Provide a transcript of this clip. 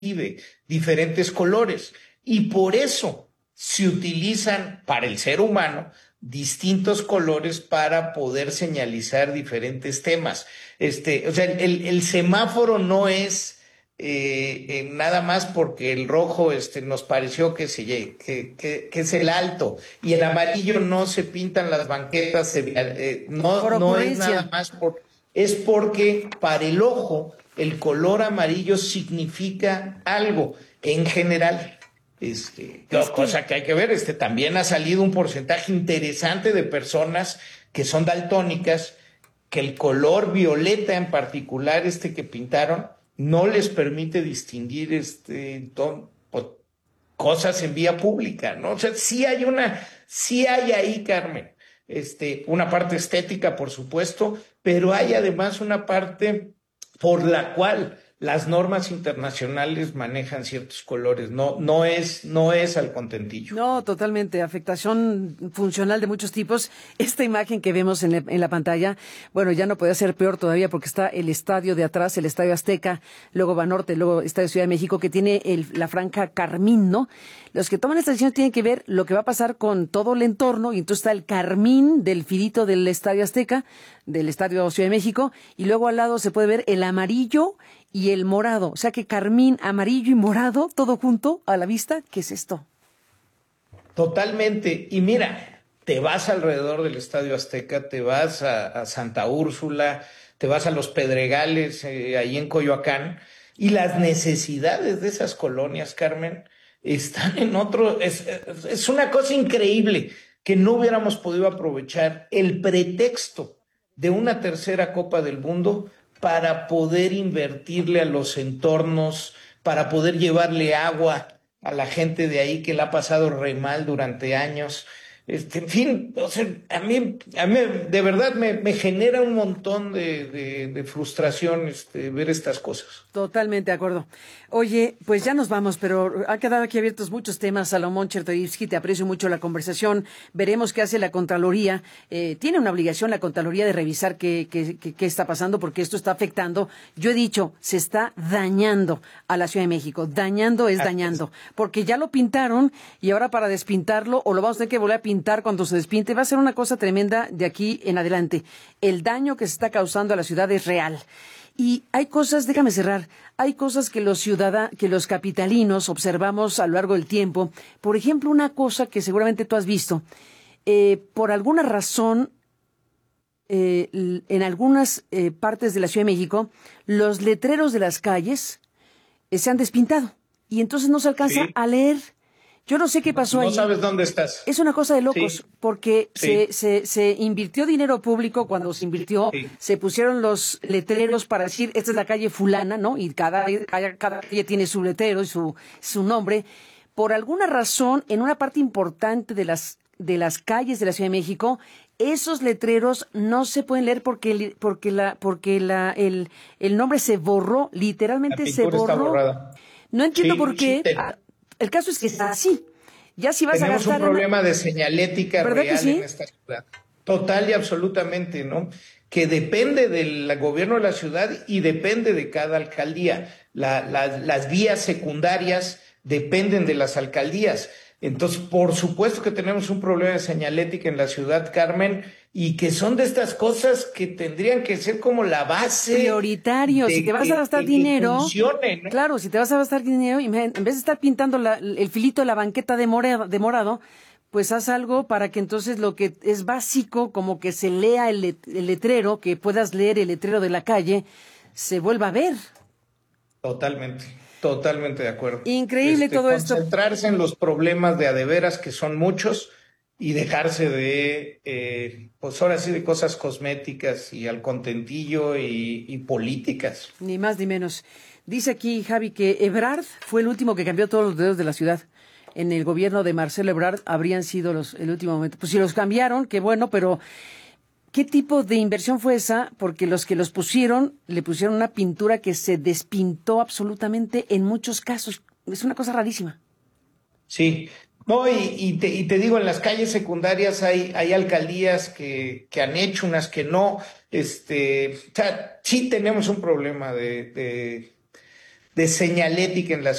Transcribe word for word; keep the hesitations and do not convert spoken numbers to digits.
diferentes colores. Y por eso se utilizan para el ser humano distintos colores para poder señalizar diferentes temas. Este, o sea, el, el semáforo no es eh, eh, nada más porque el rojo este, nos pareció que, se, que, que, que es el alto, y el amarillo no se pintan las banquetas, se, eh, no, no es nada más por, es porque para el ojo el color amarillo significa algo en general. Este, es cosa que... que hay que ver, este, también ha salido un porcentaje interesante de personas que son daltónicas, que el color violeta en particular, este que pintaron, no les permite distinguir este, to, to, cosas en vía pública, ¿no? O sea, sí hay una, sí hay ahí, Carmen, este, una parte estética, por supuesto, pero hay además una parte por la cual las normas internacionales manejan ciertos colores, no, no es, no es al contentillo. No, totalmente, afectación funcional de muchos tipos. Esta imagen que vemos en, el, en la pantalla, bueno, ya no puede ser peor todavía porque está el estadio de atrás, el Estadio Azteca, luego Banorte, luego Estadio Ciudad de México, que tiene el, la franja carmín, ¿no? Los que toman esta decisión tienen que ver lo que va a pasar con todo el entorno, y entonces está el carmín del filito del Estadio Azteca, del Estadio Ciudad de México, y luego al lado se puede ver el amarillo y el morado, o sea que carmín, amarillo y morado, todo junto a la vista. ¿Qué es esto? Totalmente. Y mira, te vas alrededor del Estadio Azteca, te vas a, a Santa Úrsula, te vas a Los Pedregales, eh, ahí en Coyoacán, y las necesidades de esas colonias, Carmen, están en otro... Es, es una cosa increíble que no hubiéramos podido aprovechar el pretexto de una tercera Copa del Mundo para poder invertirle a los entornos, para poder llevarle agua a la gente de ahí que la ha pasado re mal durante años. Este, en fin, o sea, a mí, a mí de verdad me, me genera un montón de, de, de frustración este, ver estas cosas. Totalmente de acuerdo. Oye, pues ya nos vamos, pero han quedado aquí abiertos muchos temas. Salomón Chertorivsky, te aprecio mucho la conversación. Veremos qué hace la Contraloría. Eh, tiene una obligación la Contraloría de revisar qué, qué, qué, qué está pasando, porque esto está afectando. Yo he dicho, se está dañando a la Ciudad de México. Dañando es dañando, porque ya lo pintaron y ahora para despintarlo, o lo vamos a tener que volver a pintar cuando se despinte, va a ser una cosa tremenda de aquí en adelante. El daño que se está causando a la ciudad es real. Y hay cosas, déjame cerrar, hay cosas que los ciudadanos, que los capitalinos observamos a lo largo del tiempo. Por ejemplo, una cosa que seguramente tú has visto, eh, por alguna razón, eh, en algunas eh, partes de la Ciudad de México, los letreros de las calles eh, se han despintado y entonces no se alcanza sí. a leer. Yo no sé qué pasó no, ahí. No sabes dónde estás. Es una cosa de locos, sí. porque sí. Se, se, se invirtió dinero público. Cuando se invirtió, sí. se pusieron los letreros para decir, esta es la calle fulana, ¿no? Y cada, cada, cada calle tiene su letrero y su, su nombre. Por alguna razón, en una parte importante de las, de las calles de la Ciudad de México, esos letreros no se pueden leer porque, porque, la, porque la, el, el nombre se borró, literalmente se borró. No entiendo sí, por qué. Sí, te... El caso es que está así. Ya si vas Tenemos a gastar un problema en... de señalética real sí? en esta ciudad. Total y absolutamente, ¿no? Que depende del gobierno de la ciudad y depende de cada alcaldía. La, la, las vías secundarias dependen de las alcaldías. Entonces, por supuesto que tenemos un problema de señalética en la ciudad, Carmen, y que son de estas cosas que tendrían que ser como la base. Prioritario, si te vas que, a gastar que, dinero. Que funcione, ¿no? Claro, si te vas a gastar dinero, en vez de estar pintando la, el filito de la banqueta de morado, de morado, pues haz algo para que entonces lo que es básico, como que se lea el, el letrero, que puedas leer el letrero de la calle, se vuelva a ver. Totalmente. Totalmente de acuerdo. Increíble este, todo esto. Concentrarse en los problemas de a de veras, que son muchos, y dejarse de, eh, pues ahora sí, de cosas cosméticas y al contentillo y, y políticas. Ni más ni menos. Dice aquí, Javi, que Ebrard fue el último que cambió todos los dedos de la ciudad. En el gobierno de Marcelo Ebrard habrían sido los el último momento. Pues si los cambiaron, qué bueno, pero... ¿Qué tipo de inversión fue esa? Porque los que los pusieron, le pusieron una pintura que se despintó absolutamente en muchos casos. Es una cosa rarísima. Sí. No, y, y, te, y te digo, en las calles secundarias hay, hay alcaldías que, que han hecho, unas que no. Este, o sea, sí tenemos un problema de, de, de señalética en la